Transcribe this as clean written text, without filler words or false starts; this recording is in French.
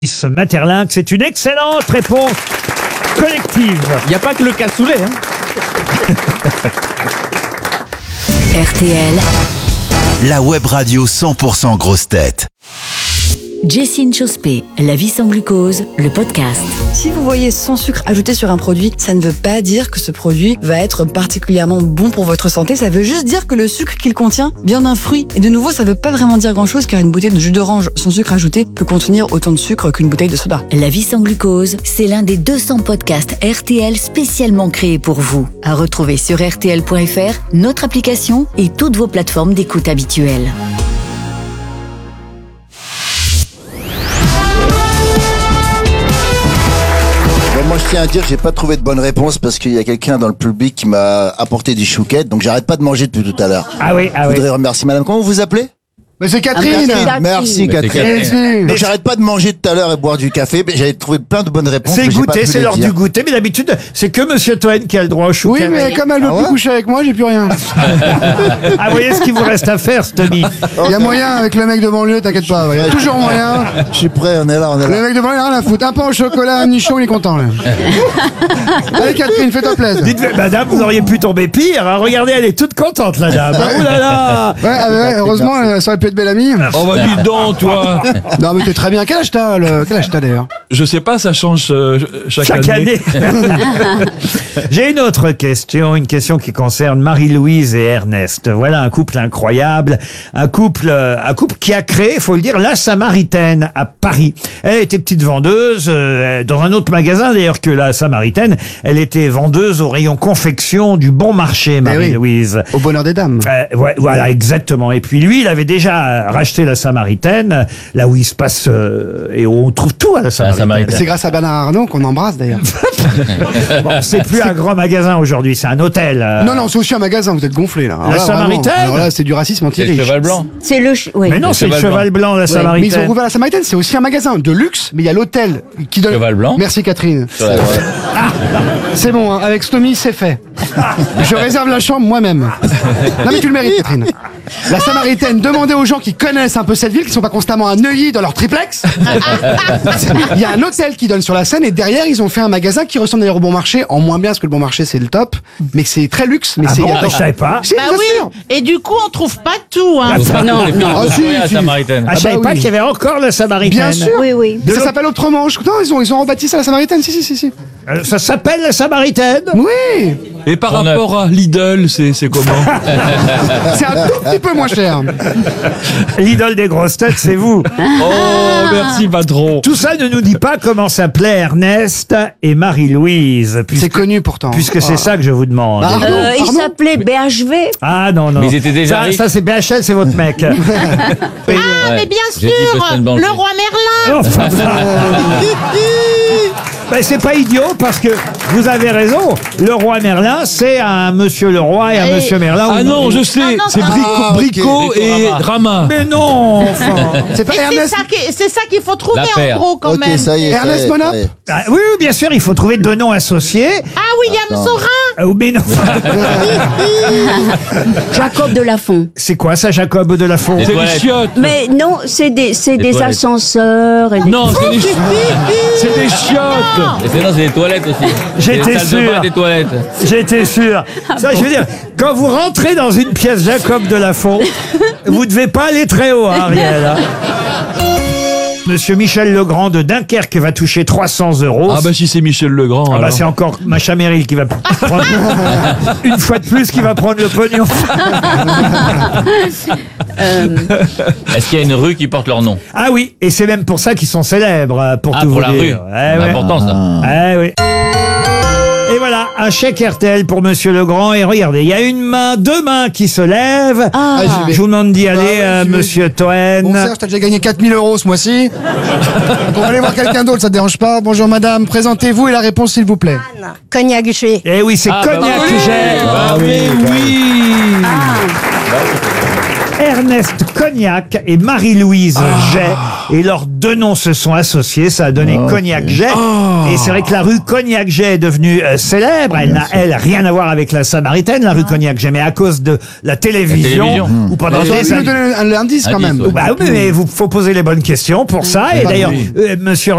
Materlinck, c'est une excellente réponse collective. Il n'y a pas que le cassoulet. Hein. RTL, la web radio 100% grosse tête. Jessine Chospé, La vie sans glucose, le podcast. Si vous voyez sans sucre ajouté sur un produit, ça ne veut pas dire que ce produit va être particulièrement bon pour votre santé. Ça veut juste dire que le sucre qu'il contient vient d'un fruit. Et de nouveau, ça veut pas vraiment dire grand-chose car une bouteille de jus d'orange sans sucre ajouté peut contenir autant de sucre qu'une bouteille de soda. La vie sans glucose, c'est l'un des 200 podcasts RTL spécialement créés pour vous. À retrouver sur rtl.fr, notre application et toutes vos plateformes d'écoute habituelles. Moi je tiens à dire que j'ai pas trouvé de bonne réponse parce qu'il y a quelqu'un dans le public qui m'a apporté des chouquettes, donc j'arrête pas de manger depuis tout à l'heure. Ah oui, Je voudrais remercier madame. Comment vous vous appelez? Mais c'est Catherine. Merci Catherine. Donc j'arrête pas de manger tout à l'heure et boire du café, mais j'avais trouvé plein de bonnes réponses. c'est mais j'ai pas goûter, pu c'est les l'heure dire. du goûter, mais d'habitude, c'est que Monsieur Toen qui a le droit au chouquet. Oui, mais comme elle veut plus coucher avec moi, j'ai plus rien. Ah, vous voyez ce qu'il vous reste à faire, Stomy. Il y a moyen avec le mec de banlieue, t'inquiète pas. Il y a toujours moyen. Je suis prêt, on est là. Le mec de banlieue, rien à foutre. Un pain au chocolat, un nichon, il est content, là. Allez, Catherine, fais-toi plaisir. Dites, madame, vous auriez pu tomber pire. Hein. Regardez, elle est toute contente, la dame. Oh là là. Ouais, heureusement, ça aurait pu être belle amie. Oh bah dis donc, toi. Non, mais t'es très bien. Quel âge t'as, d'ailleurs? Je sais pas, ça change chaque année. J'ai une autre question, une question qui concerne Marie-Louise et Ernest. Voilà un couple incroyable, un couple qui a créé, faut le dire, la Samaritaine à Paris. Elle était petite vendeuse dans un autre magasin d'ailleurs que la Samaritaine. Elle était vendeuse au rayon confection du Bon Marché, Marie-Louise. Au bonheur des dames. Ouais, voilà, exactement. Et puis lui, il avait déjà racheté la Samaritaine, là où il se passe et où on trouve tout à la Samaritaine. C'est grâce à Bernard Arnault qu'on embrasse, d'ailleurs. Bon, c'est plus un grand magasin aujourd'hui, c'est un hôtel. Non, c'est aussi un magasin, vous êtes gonflé, là. Alors La là, Samaritaine vraiment, alors là, c'est du racisme anti-riche. Le cheval blanc. C'est le... Oui. Mais non, c'est le cheval blanc, la Mais ils ont Samaritaine. rouvert la Samaritaine, c'est aussi un magasin de luxe, mais il y a l'hôtel qui donne... Cheval blanc. Merci Catherine. C'est bon, hein, avec Stomy, c'est fait. Je réserve la chambre moi-même. Non mais tu le mérites, Catherine. La Samaritaine, demandez aux gens qui connaissent un peu cette ville, qui sont pas constamment à Neuilly dans leur triplex. Il y a un hôtel qui donne sur la Seine et derrière ils ont fait un magasin qui ressemble d'ailleurs au Bon Marché, en moins bien parce que le Bon Marché c'est le top, mais c'est très luxe. Mais Ah c'est bon, je savais pas. Si, Bah bien oui, sûr. et du coup on trouve pas tout, hein. Non. Ah, si, la si. Samaritaine. Ah, je savais bah pas oui. qu'il y avait encore la Samaritaine. Bien sûr. Oui. Mais ça s'appelle autrement. Non, ils ont rebâti ça la Samaritaine. Si. Ça s'appelle la Samaritaine. Oui. Et par rapport à Lidl, c'est comment? C'est un tout petit peu moins cher. L'idole des grosses têtes, c'est vous. Oh, merci patron. Tout ça ne nous dit pas comment s'appelaient Ernest et Marie-Louise. C'est connu pourtant. Puisque c'est ça que je vous demande. Pardon, Il pardon. s'appelait BHV. Ah non. Mais ils étaient déjà riches. Ça c'est BHL, c'est votre mec. Ah, mais bien sûr, le roi Merlin. Enfin, ben, c'est pas idiot parce que vous avez raison. Le roi Merlin, c'est un monsieur le roi et un monsieur Merlin. Ah non, je sais, Ah non, c'est ah, Brico et Rama. Mais non, enfin. C'est pas Et Ernest. c'est ça qu'il faut trouver La en paire. gros quand Ok, même. ça y est. Ernest Monop. Ah, oui, bien sûr, il faut trouver deux noms associés. Ah, William Saurin. Mais non. Jacob de Lafont. C'est quoi ça, Jacob de Lafont? C'est les chiottes. Mais non, c'est des toilettes. ascenseurs. Et des... Non, c'est des chiottes. C'est des toilettes aussi. J'étais Des salles de sûr. bain, des toilettes. J'étais sûr. Ça, je veux dire, quand vous rentrez dans une pièce Jacob de Lafont, vous devez pas aller très haut, hein, Ariel. Hein. Monsieur Michel Legrand de Dunkerque va toucher 300 €. Ah bah si c'est Michel Legrand. Ah bah alors. c'est encore Macha Merrill qui va prendre une fois de plus qui va prendre le pognon. Est-ce qu'il y a une rue qui porte leur nom? Ah oui, et c'est même pour ça qu'ils sont célèbres, pour Ah, tout pour vous la dire. rue. Eh C'est ouais. important ça. Eh oui. Et voilà, un chèque RTL pour Monsieur Legrand. Et regardez, il y a une main, deux mains qui se lèvent. j'y vais. Je vous demande d'y aller, ouais, j'y vais. Monsieur Toen. Bon Serge, t'as déjà gagné 4000 € ce mois-ci. Donc on va aller voir quelqu'un d'autre, ça te dérange pas. Bonjour madame, présentez-vous et la réponse s'il vous plaît. Cognac G. Eh oui, c'est Ah, bah Cognac oui. Jet. Ah oui. Ernest Cognac et Marie-Louise Jet. Et leurs deux noms se sont associés, ça a donné Cognac Jet. Et c'est vrai que la rue Cognac Jet est devenue célèbre. Elle n'a, elle, rien à voir avec la Samaritaine, la rue Cognac Jet, mais à cause de la télévision, où pendant Vous auriez des pu nous années... donner un indice quand Indice, même. ouais. Bah oui, mais vous faut poser les bonnes questions pour ça. Et Bah d'ailleurs, oui. monsieur